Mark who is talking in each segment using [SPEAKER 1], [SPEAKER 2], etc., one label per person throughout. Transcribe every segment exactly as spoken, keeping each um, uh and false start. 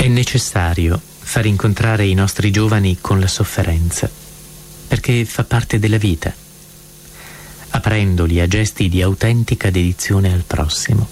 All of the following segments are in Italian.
[SPEAKER 1] È necessario far incontrare i nostri giovani con la sofferenza, perché fa parte della vita, aprendoli a gesti di autentica dedizione al prossimo.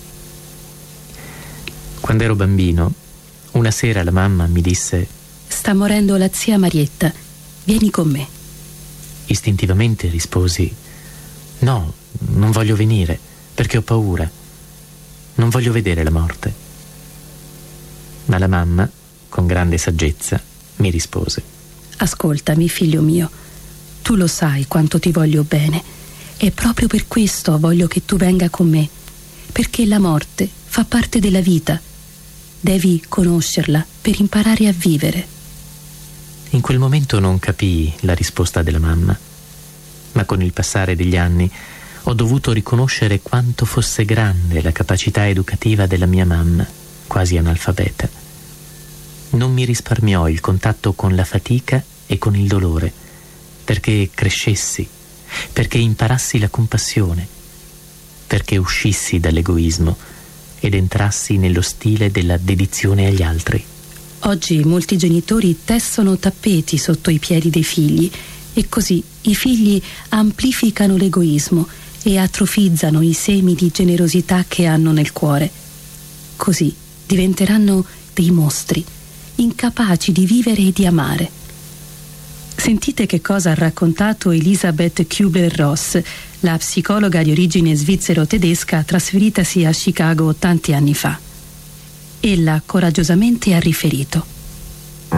[SPEAKER 1] Quando ero bambino, una sera la mamma mi disse:
[SPEAKER 2] sta morendo la zia Marietta, vieni con me.
[SPEAKER 1] Istintivamente risposi: no, non voglio venire, perché ho paura. Non voglio vedere la morte. Ma la mamma, con grande saggezza, mi rispose:
[SPEAKER 2] ascoltami, figlio mio, tu lo sai quanto ti voglio bene, e proprio per questo voglio che tu venga con me, perché la morte fa parte della vita. Devi conoscerla per imparare a vivere.
[SPEAKER 1] In quel momento non capii la risposta della mamma, ma con il passare degli anni ho dovuto riconoscere quanto fosse grande la capacità educativa della mia mamma, quasi analfabeta. Non mi risparmiò il contatto con la fatica e con il dolore, perché crescessi, perché imparassi la compassione, perché uscissi dall'egoismo ed entrassi nello stile della dedizione agli altri.
[SPEAKER 2] Oggi molti genitori tessono tappeti sotto i piedi dei figli, e così i figli amplificano l'egoismo e atrofizzano i semi di generosità che hanno nel cuore. Così diventeranno dei mostri, incapaci di vivere e di amare. Sentite che cosa ha raccontato Elisabeth Kübler-Ross, la psicologa di origine svizzero-tedesca trasferitasi a Chicago tanti anni fa. Ella coraggiosamente ha riferito: